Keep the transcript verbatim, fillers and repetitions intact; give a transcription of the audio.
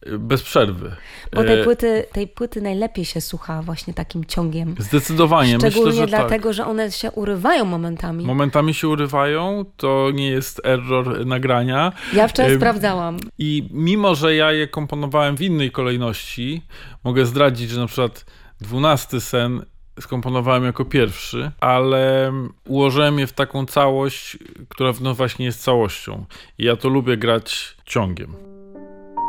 bez przerwy. Bo tej płyty, tej płyty najlepiej się słucha właśnie takim ciągiem. Zdecydowanie. Szczególnie Myślę, że dlatego, tak. że one się urywają momentami. Momentami się urywają, to nie jest error nagrania. Ja wczoraj y- sprawdzałam. I mimo, że ja je komponowałem w innej kolejności, mogę zdradzić, że na przykład dwunasty sen skomponowałem jako pierwszy, ale ułożyłem je w taką całość, która no właśnie jest całością. I ja to lubię grać ciągiem.